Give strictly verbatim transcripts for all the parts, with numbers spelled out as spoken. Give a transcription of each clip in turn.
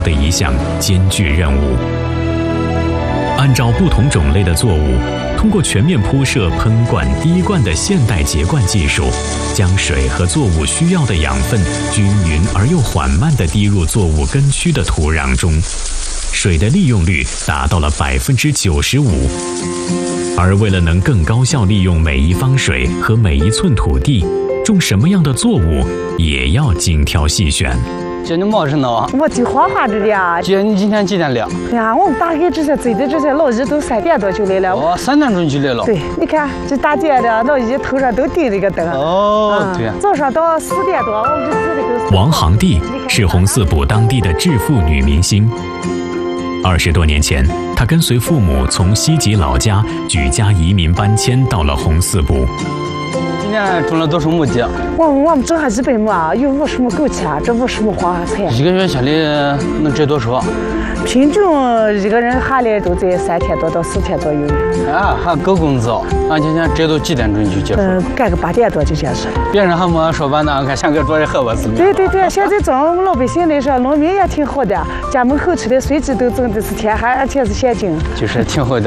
的一项艰巨任务。按照不同种类的作物，通过全面铺设喷灌、滴灌的现代节灌技术，将水和作物需要的养分均匀而又缓慢地滴入作物根区的土壤中，水的利用率达到了百分之九十五。而为了能更高效利用每一方水和每一寸土地，种什么样的作物也要精挑细选。 姐，你忙着呢？ 我就画画着的呀。 姐，你今天几点来？ 哎呀，我们大概这些追的这些老姨都三点多就来了。 哦，三点钟就来了。 对，你看这大姐的老姨头上都顶着个灯。 哦，对、啊。 早上到四点多，我们这四里头。 王航娣是红四补当地的致富女明星。二十多年前，她跟随父母从西吉老家举家移民搬迁到了红四补。 今年种了多少亩地？ 我我们种下一百亩啊，有五十亩枸杞，这五十亩黄花菜。 一个月下来能挣多少？ 平均一个人下来都在三千多到四千左右。 啊，还够工资哦！俺今天摘到几点钟就结束？ 嗯，干个八点多就结束。 别人还没说完呢，俺看像个昨日喝我似的。 对对对，现在咱们老百姓来说，农民也挺好的，家门口吃的随时都种的是天寒，而且是现金。 就是挺好的。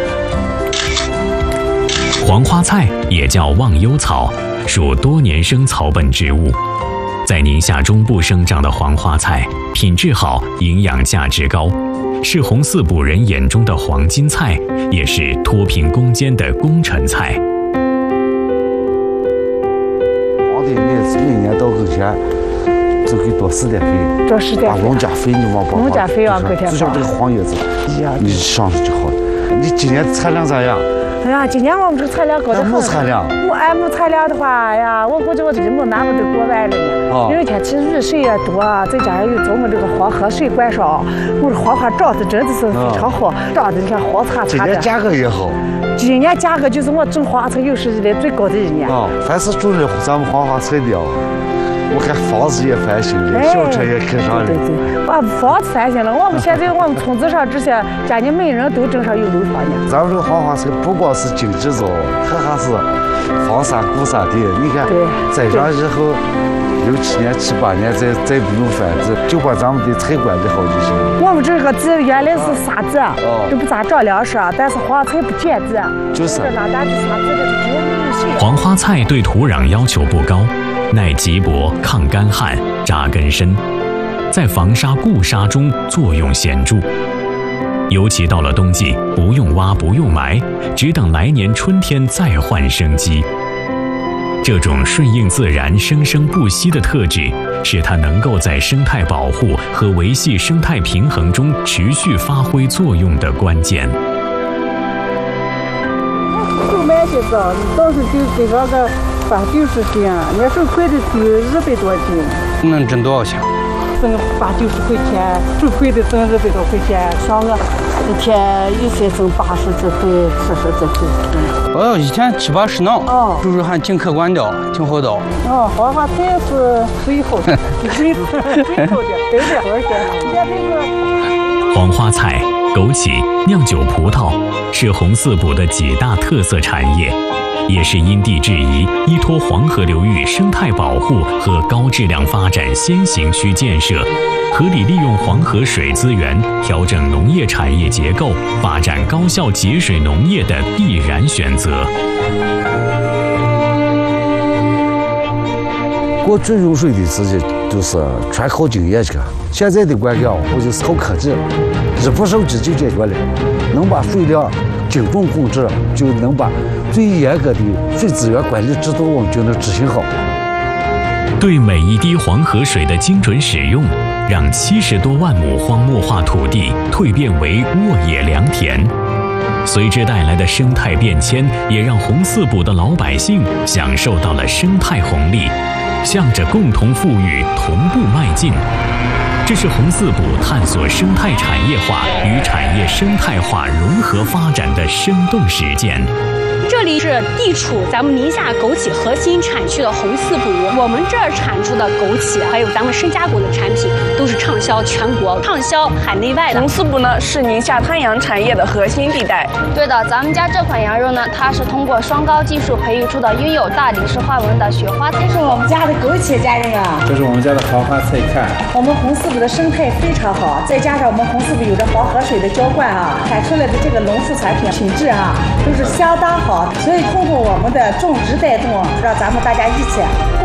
黄花菜也叫忘忧草，属多年生草本植物。在宁夏中部生长的黄花菜，品质好，营养价值高，是红四补人眼中的黄金菜，也是脱贫攻坚的功臣菜。 皇帝每每年到后天就可以多施点肥， 多施点把农家肥你往农家肥往后天就像这个黄叶子，你上去就好了。你今年产量咋样？ 哎呀，今年我们这产量高得很。 亩产量？ 我按亩产量的话，哎呀，我估计我这一亩拿不得过万了呢。哦。因为天气雨水也多，再加上有咱们这个黄河水灌上，我这黄花长得真的是非常好，长得你看黄擦擦的。 今年价格也好。 今年价格就是我种黄花菜有史以来最高的一年。 哦，凡是种的咱们黄花菜的哦。我看房子也翻新了，小车也开上了。 对对，把房子翻新了。我们现在我们村子上这些家里每人都正上有楼房呢。 咱们这个黄花菜不光是经济造，它还是防啥顾啥的。你看，栽上以后六七年、七八年再再不用翻，这就把咱们的菜管理好就行了。 我们这个地原来是沙地，都不咋长粮食，但是黄花菜不碱地， 就是哪大的沙地的只有有水。 黄花菜对土壤要求不高。耐瘠薄、抗干旱、扎根深，在防沙固沙中作用显著。尤其到了冬季，不用挖不用埋，只等来年春天再换生机。这种顺应自然、生生不息的特质，是它能够在生态保护和维系生态平衡中持续发挥作用的关键。 购买些枣，倒是就这个个。八九十斤，那手亏的只有二百多斤。 能挣多少钱？ 挣八九十块钱，手亏的挣二百多块钱。像我一天有些挣八十几块、四十几块。 哦，一天七八十呢。哦，叔叔还挺可观的，挺好的。 哦，黄花菜是最好的，最最好的，对的，而且现在个。 黄花菜、枸杞、酿酒葡萄是红四补的几大特色产业。也是因地制宜、依托黄河流域生态保护和高质量发展先行区建设，合理利用黄河水资源，调整农业产业结构，发展高效节水农业的必然选择。 过去用水的时间都是全靠经验去，现在的管理我就是靠科技，一部手机就解决了，能把水量精准控制，就能把最严格的水资源管理制度我们就能执行好。 对每一滴黄河水的精准使用，让七十多万亩荒漠化土地蜕变为沃野良田。随之带来的生态变迁，也让红四补的老百姓享受到了生态红利，向着共同富裕同步迈进。这是红四补探索生态产业化与产业生态化融合发展的生动实践。 这这里是地处咱们宁夏枸杞核心产区的红四补，我们这儿产出的枸杞还有咱们深加工的产品都是畅销全国、畅销海内外的。 红四补呢是宁夏滩羊产业的核心地带。 对的，咱们家这款羊肉呢，它是通过双高技术培育出的拥有大理石花纹的雪花。 这是我们家的枸杞，家人啊， 这是我们家的豪华菜看。 我们红四补的生态非常好，再加上我们红四补有着黄河水的浇灌啊，产出来的这个农副产品品质啊都是相当好，所以通过我们的种植带动，让咱们大家一起